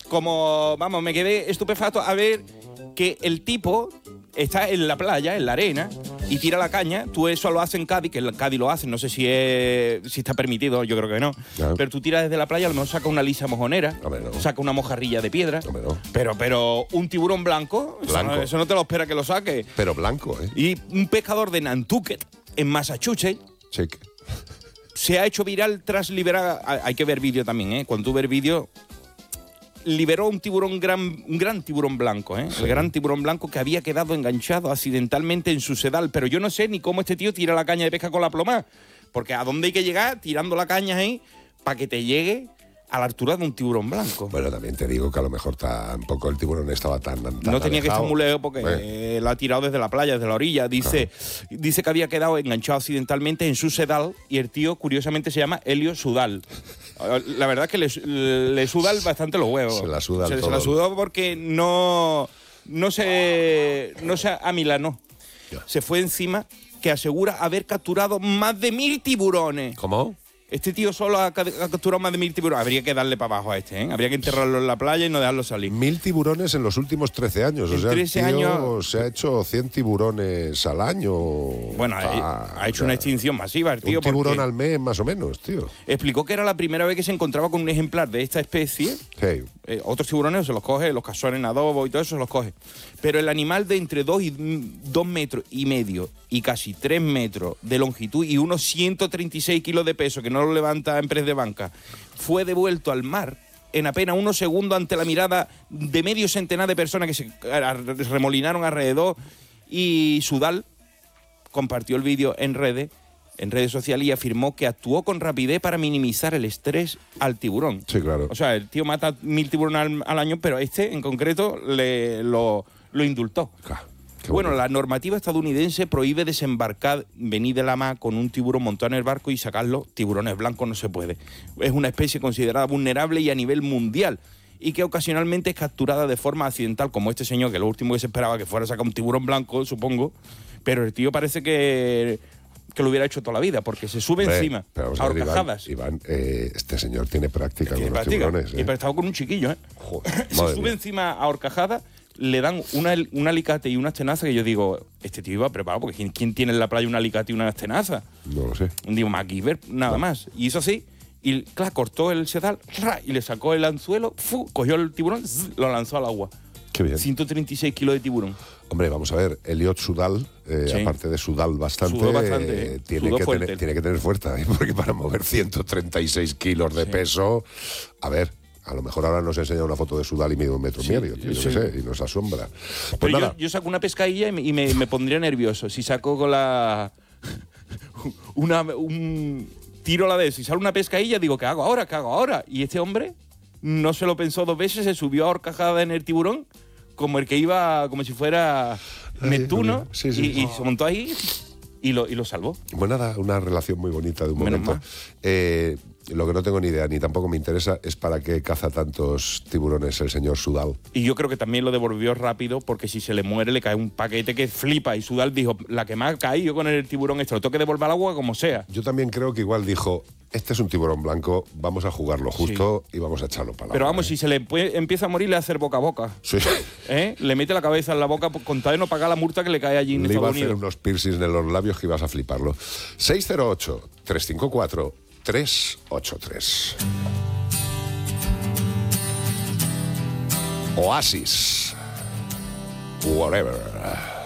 vamos, me quedé estupefacto a ver que el tipo está en la playa, en la arena, y tira la caña. Tú eso lo haces en Cádiz, que en Cádiz lo hacen, no sé si está permitido, yo creo que no. Claro. Pero tú tiras desde la playa, a lo mejor saca una lisa mojonera, saca una mojarrilla de piedra. Pero un tiburón blanco. Eso no te lo espera que lo saque. Pero blanco, ¿eh? Y un pescador de Nantucket, en Massachusetts, se ha hecho viral tras liberar... Hay que ver vídeo también, ¿eh? Cuando tú ves vídeo... Liberó un gran tiburón blanco, ¿eh? Sí. El gran tiburón blanco que había quedado enganchado accidentalmente en su sedal. Pero yo no sé ni cómo este tío tira la caña de pesca con la ploma. Porque ¿a dónde hay que llegar tirando la caña ahí para que te llegue a la altura de un tiburón blanco? Bueno, también te digo que a lo mejor tampoco el tiburón estaba tan no tenía alejado. Que estar muy lejos porque lo ha tirado desde la playa, desde la orilla. Dice que había quedado enganchado accidentalmente en su sedal y el tío, curiosamente, se llama Helio Sudal. La verdad es que le suda bastante los huevos. Se la suda Se la sudó porque no se amilanó. Se fue encima, que asegura haber capturado más de 1000 tiburones. ¿Cómo? Este tío solo ha capturado más de 1000 tiburones. Habría que darle para abajo a este, ¿eh? Habría que enterrarlo en la playa y no dejarlo salir. 1000 tiburones en los últimos 13 años. O sea, 13 el tío años se ha hecho 100 tiburones al año. Bueno, ha hecho una extinción masiva el tío. Un tiburón al mes, más o menos, tío. Explicó que era la primera vez que se encontraba con un ejemplar de esta especie. Sí. Otros tiburones se los coge, los cazones en adobo y todo eso se los coge. Pero el animal de entre 2 metros y medio y casi 3 metros de longitud y unos 136 kilos de peso, que no lo levanta en press de banca, fue devuelto al mar en apenas unos segundos ante la mirada de medio centenar de personas que se remolinaron alrededor. Y Sudal compartió el vídeo en redes sociales y afirmó que actuó con rapidez para minimizar el estrés al tiburón. Sí, claro. O sea, el tío mata 1000 tiburones al año, pero este en concreto lo indultó. Bueno, la normativa estadounidense prohíbe desembarcar, venir de la mar con un tiburón montado en el barco y sacarlo. Tiburones blancos no se puede. Es una especie considerada vulnerable y a nivel mundial, y que ocasionalmente es capturada de forma accidental, como este señor, que lo último que se esperaba que fuera a sacar un tiburón blanco, supongo, pero el tío parece que lo hubiera hecho toda la vida, porque se sube encima a horcajadas. Iván, este señor tiene práctica con los tiburones. Y estaba con un chiquillo, ¿eh? Joder, se sube encima a horcajadas, le dan un alicate y unas tenazas que yo digo, este tío iba preparado, porque ¿quién tiene en la playa un alicate y unas tenazas? No lo sé. Digo, MacGyver, nada más. Y hizo así, y claro, cortó el sedal y le sacó el anzuelo, cogió el tiburón, lo lanzó al agua. Qué bien. 136 kilos de tiburón. Hombre, vamos a ver, Elliot Sudal, aparte de sudar bastante, tiene que tener fuerza, porque para mover 136 kilos de peso, a ver, a lo mejor ahora nos enseña una foto de Sudal y mide 1,5 metros, tío, yo qué sé, y nos asombra. Pues pero nada. yo saco una pescadilla y me pondría nervioso. Si saco con la... un tiro a la vez, si sale una pescadilla, digo, ¿qué hago ahora? Y este hombre no se lo pensó 2 veces, se subió a horcajada en el tiburón, como el que iba, como si fuera Neptuno, y se montó ahí y lo salvó. Pues nada, una relación muy bonita de un momento. Lo que no tengo ni idea, ni tampoco me interesa, es para qué caza tantos tiburones el señor Sudal. Y yo creo que también lo devolvió rápido, porque si se le muere le cae un paquete que flipa. Y Sudal dijo, la que me ha caído con el tiburón, lo tengo que devolver al agua como sea. Yo también creo que igual dijo, este es un tiburón blanco, vamos a jugarlo justo y vamos a echarlo para la Pero vamos, si se le empieza a morir, le hace hacer boca a boca. Sí. Le mete la cabeza en la boca con tal de no pagar la multa que le cae allí en Estados Estados Unidos. Le iba a hacer Unidos. unos piercings en los labios que ibas a fliparlo. 608-354-383. Oasis. Whatever.